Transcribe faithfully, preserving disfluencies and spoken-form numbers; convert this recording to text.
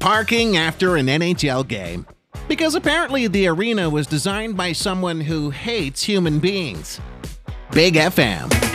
Parking after an N H L game. Because apparently the arena was designed by someone who hates human beings. Big F M.